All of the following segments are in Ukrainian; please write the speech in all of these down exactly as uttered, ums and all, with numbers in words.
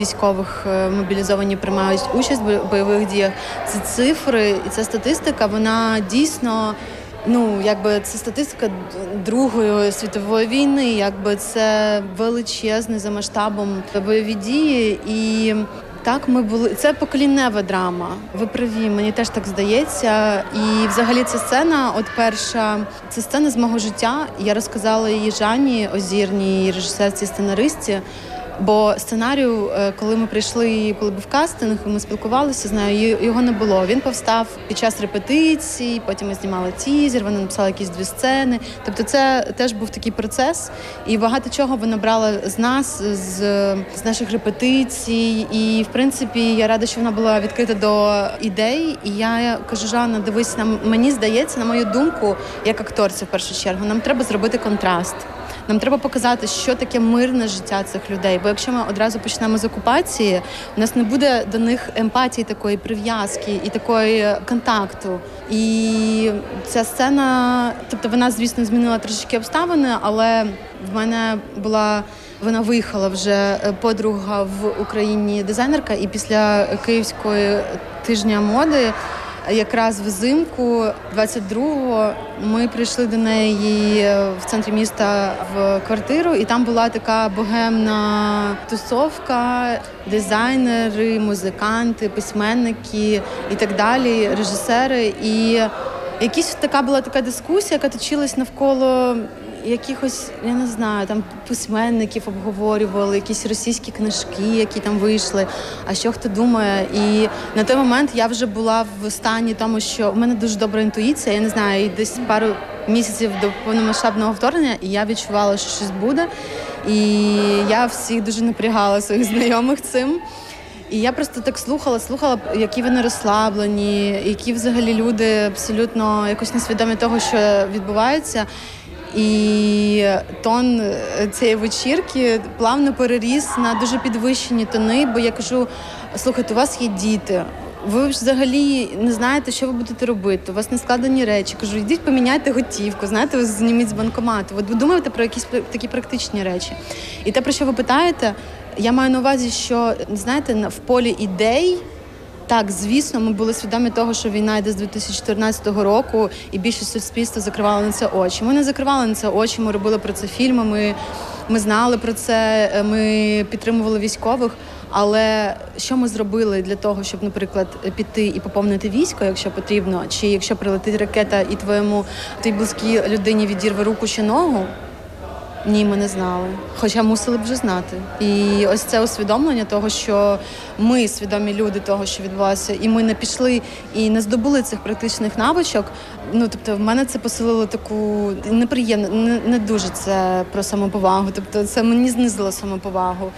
військових мобілізовані приймають участь в бойових діях. Це цифри і ця статистика, вона дійсно, ну, якби це статистика Другої світової війни, якби це величезний за масштабом бойові дії. І так, ми були. Це поколіннева драма. Ви праві, мені теж так здається. І взагалі ця сцена, от перша, це сцена з мого життя. Я розказала її Жанні Озірній, режисерці, сценаристці. Бо сценарію, коли ми прийшли, коли був кастинг, ми спілкувалися з нею, його не було. Він повстав під час репетицій, потім ми знімали тізер, вона написала якісь дві сцени. Тобто це теж був такий процес. І багато чого вона брала з нас, з, з наших репетицій. І, в принципі, я рада, що вона була відкрита до ідей. І я кажу, Жанна, дивись, нам, мені здається, на мою думку, як акторці в першу чергу, нам треба зробити контраст. Нам треба показати, що таке мирне життя цих людей. Бо якщо ми одразу почнемо з окупації, у нас не буде до них емпатії, такої прив'язки і такої контакту. І ця сцена, тобто вона, звісно, змінила трошечки обставини, але в мене була, вона виїхала вже подруга в Україні дизайнерка, і після Київської тижня моди якраз взимку двадцять другого ми прийшли до неї в центрі міста в квартиру, і там була така богемна тусовка, дизайнери, музиканти, письменники і так далі, режисери. І якась така була така дискусія, яка точилась навколо якихось, я не знаю, там письменників обговорювали, якісь російські книжки, які там вийшли, а що хто думає. І на той момент я вже була в стані тому, що в мене дуже добра інтуїція, я не знаю, і десь пару місяців до повномасштабного вторгнення, і я відчувала, що щось буде. І я всіх дуже напрягала своїх знайомих цим. І я просто так слухала, слухала, які вони розслаблені, які взагалі люди абсолютно якось несвідомі того, що відбувається. І тон цієї вечірки плавно переріс на дуже підвищені тони, бо я кажу, слухайте, у вас є діти, ви взагалі не знаєте, що ви будете робити, у вас не складені речі. Кажу, йдіть поміняйте готівку, знаєте, ви зніміть з банкомату. От ви думаєте про якісь такі практичні речі. І те, про що ви питаєте, я маю на увазі, що, знаєте, в полі ідей, так, звісно, ми були свідомі того, що війна йде з дві тисячі чотирнадцятого року, і більшість суспільства закривала на це очі. Ми не закривали на це очі, ми робили про це фільми, ми, ми знали про це, ми підтримували військових. Але що ми зробили для того, щоб, наприклад, піти і поповнити військо, якщо потрібно, чи якщо прилетить ракета і твоєму твоїй близькій людині відірве руку чи ногу? Ні, ми не знали, хоча мусили б вже знати. І ось це усвідомлення того, що ми свідомі люди того, що відбувалося, і ми не пішли і не здобули цих практичних навичок. Ну, тобто, в мене це посилило таку неприємну, не, не дуже це про самоповагу. Тобто, це мені знизило самоповагу.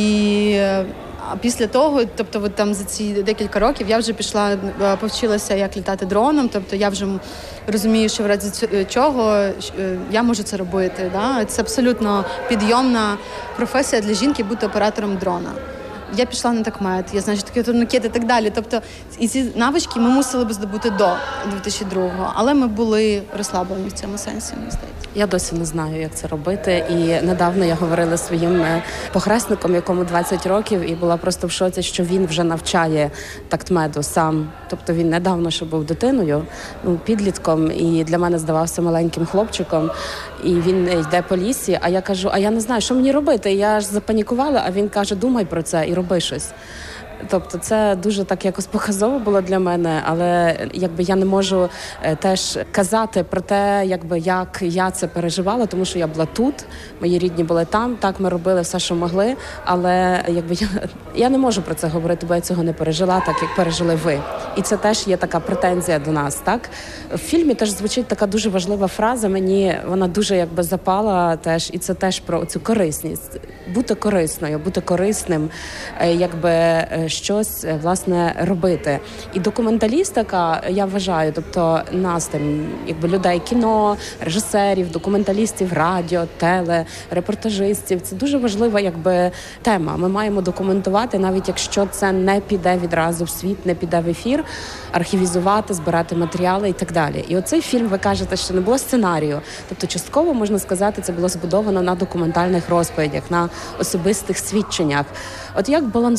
І а після того, тобто, от там за ці декілька років я вже пішла, повчилася, як літати дроном. Тобто, я вже розумію, що в разі чого я можу це робити. Да? Це абсолютно підйомна професія для жінки бути оператором дрона. Я пішла на такмет, я знаю, що таке турнікет і так далі. Тобто, і ці навички ми мусили б здобути до дві тисячі другого, але ми були розслаблені в цьому сенсі, мені здається. Я досі не знаю, як це робити. І недавно я говорила зі своїм похресником, якому двадцять років, і була просто в шоці, що він вже навчає тактмеду сам. Тобто він недавно ще був дитиною, ну, підлітком, і для мене здавався маленьким хлопчиком. І він йде по лісі, а я кажу, а я не знаю, що мені робити. Я ж запанікувала, а він каже, думай про це і роби щось. Тобто це дуже так якось показово було для мене, але якби я не можу теж казати про те, якби як я це переживала, тому що я була тут, мої рідні були там, так ми робили все, що могли, але якби я, я не можу про це говорити, бо я цього не пережила так, як пережили ви. І це теж є така претензія до нас, так? В фільмі теж звучить така дуже важлива фраза, мені вона дуже якби запала теж, і це теж про цю корисність. Бути корисною, бути корисним, якби щось е, власне робити. І документалістика, я вважаю, тобто нас там, якби людей кіно, режисерів, документалістів, радіо, теле, репортажистів, це дуже важлива якби тема. Ми маємо документувати, навіть якщо це не піде відразу в світ, не піде в ефір, архівізувати, збирати матеріали і так далі. І оцей фільм, ви кажете, що не було сценарію. Тобто частково, можна сказати, це було збудовано на документальних розповідях, на особистих свідченнях. От як балансувати